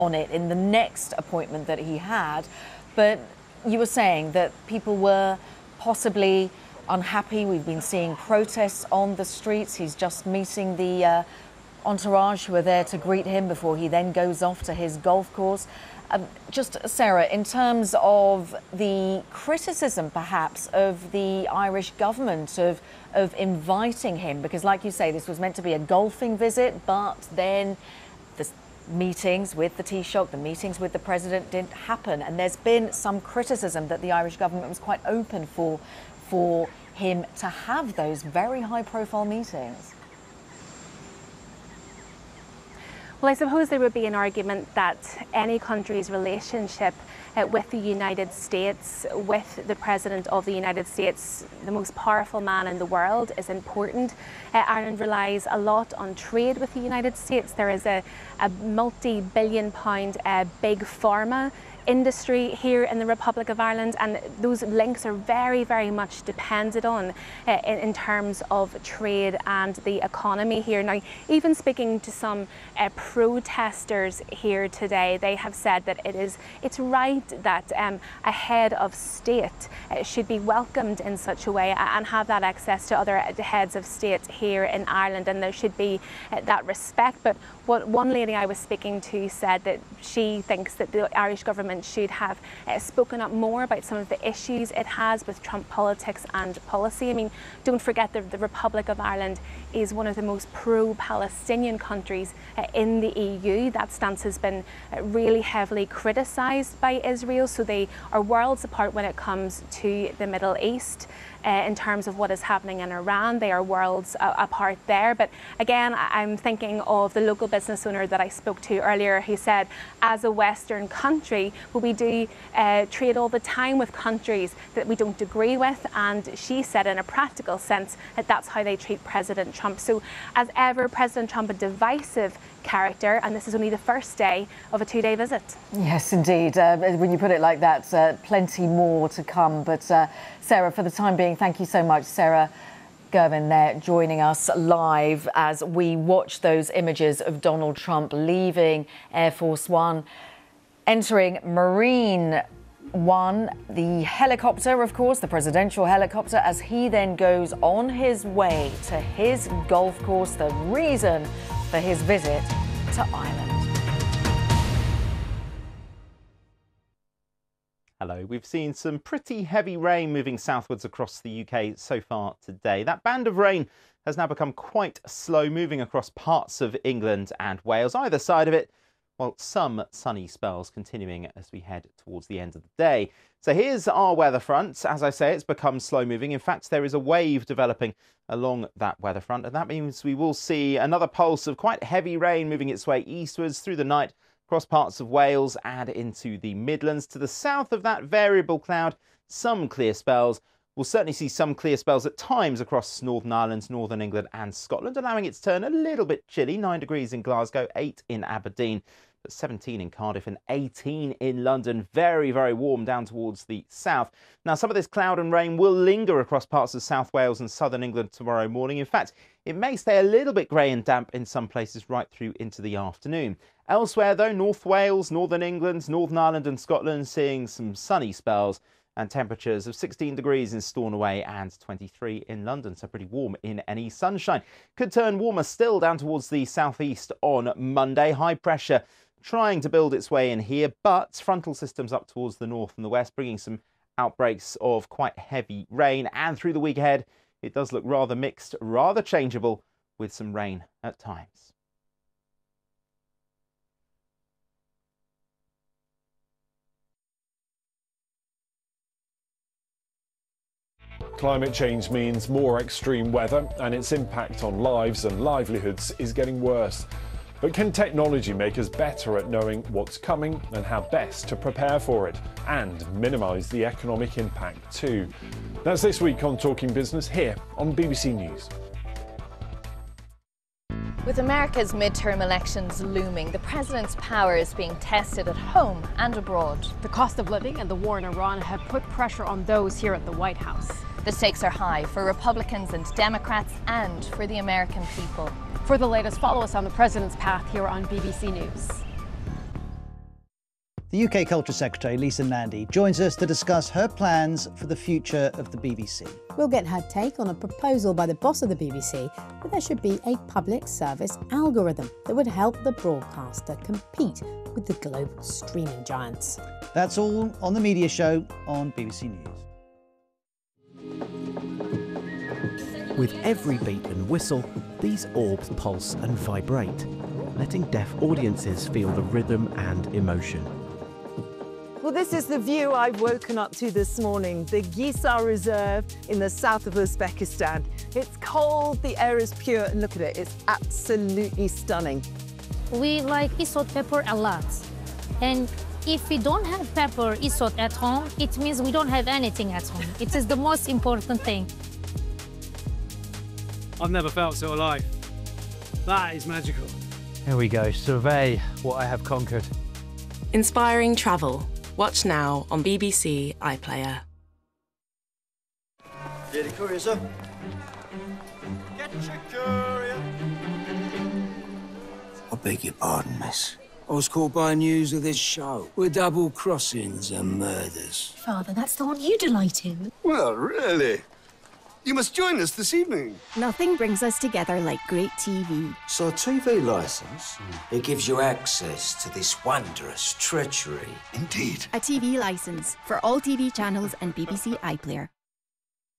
on it in the next appointment that he had. But you were saying that people were possibly unhappy. We've been seeing protests on the streets. He's just meeting the entourage who are there to greet him before he then goes off to his golf course. Just, Sarah, in terms of the criticism, perhaps, of the Irish government of inviting him, because, like you say, this was meant to be a golfing visit, but then the meetings with the Taoiseach, the meetings with the president didn't happen, and there's been some criticism that the Irish government was quite open for him to have those very high-profile meetings. Well, I suppose there would be an argument that any country's relationship with the United States, with the President of the United States, the most powerful man in the world, is important. Ireland relies a lot on trade with the United States. There is a multi-billion-pound big pharma industry here in the Republic of Ireland, and those links are very, very much depended on in terms of trade and the economy here. Now, even speaking to some protesters here today, they have said that it's right that a head of state should be welcomed in such a way and have that access to other heads of state here in Ireland, and there should be that respect. But what one lady I was speaking to said that she thinks that the Irish government should have spoken up more about some of the issues it has with Trump politics and policy. I mean, don't forget that the Republic of Ireland is one of the most pro-Palestinian countries in the EU. That stance has been really heavily criticised by Israel, so they are worlds apart when it comes to the Middle East. In terms of what is happening in Iran, they are worlds apart there. But again, I'm thinking of the local business owner that I spoke to earlier, who said, as a Western country, well, we do trade all the time with countries that we don't agree with, and she said in a practical sense that that's how they treat President Trump. So as ever, President Trump, a divisive character, and this is only the first day of a two-day visit. Yes, indeed. When you put it like that, plenty more to come. But Sarah, for the time being, thank you so much. Sarah Girvin there joining us live as we watch those images of Donald Trump leaving Air Force One, entering Marine One, the helicopter, of course, the presidential helicopter, as he then goes on his way to his golf course, the reason for his visit to Ireland. Hello, we've seen some pretty heavy rain moving southwards across the UK so far today. That band of rain has now become quite slow moving across parts of England and Wales, either side of it, while some sunny spells continuing as we head towards the end of the day. So here's our weather front. As I say, it's become slow moving. In fact, there is a wave developing along that weather front, and that means we will see another pulse of quite heavy rain moving its way eastwards through the night across parts of Wales and into the Midlands. To the south of that variable cloud, some clear spells. We'll certainly see some clear spells at times across Northern Ireland, Northern England and Scotland, allowing it to turn a little bit chilly. 9 degrees in Glasgow, 8 in Aberdeen, but 17 in Cardiff and 18 in London. Very, very warm down towards the south. Now, some of this cloud and rain will linger across parts of South Wales and Southern England tomorrow morning. In fact, it may stay a little bit grey and damp in some places right through into the afternoon. Elsewhere, though, North Wales, Northern England, Northern Ireland and Scotland seeing some sunny spells and temperatures of 16 degrees in Stornoway and 23 in London, so pretty warm in any sunshine. Could turn warmer still down towards the southeast on Monday. High pressure trying to build its way in here, but frontal systems up towards the north and the west, bringing some outbreaks of quite heavy rain. And through the week ahead, it does look rather mixed, rather changeable, with some rain at times. Climate change means more extreme weather, and its impact on lives and livelihoods is getting worse. But can technology make us better at knowing what's coming and how best to prepare for it, and minimise the economic impact too? That's this week on Talking Business here on BBC News. With America's midterm elections looming, the president's power is being tested at home and abroad. The cost of living and the war in Iran have put pressure on those here at the White House. The stakes are high for Republicans and Democrats and for the American people. For the latest, follow us on the president's path here on BBC News. The UK Culture Secretary, Lisa Nandy, joins us to discuss her plans for the future of the BBC. We'll get her take on a proposal by the boss of the BBC that there should be a public service algorithm that would help the broadcaster compete with the global streaming giants. That's all on The Media Show on BBC News. With every beat and whistle, these orbs pulse and vibrate, letting deaf audiences feel the rhythm and emotion. Well, this is the view I've woken up to this morning, the Gisar Reserve in the south of Uzbekistan. It's cold, the air is pure, and look at it, it's absolutely stunning. We like isot pepper a lot. And if we don't have pepper isot at home, it means we don't have anything at home. It is the most important thing. I've never felt so alive. That is magical. Here we go, survey what I have conquered. Inspiring travel. Watch now on BBC iPlayer. Get your courier, sir. Get your courier. I beg your pardon, miss. I was caught by news of this show with double crossings and murders. Father, that's the one you delight in. Well, really? You must join us this evening. Nothing brings us together like great TV. So a TV licence, it gives you access to this wondrous treachery. Indeed. A TV licence for all TV channels and BBC iPlayer.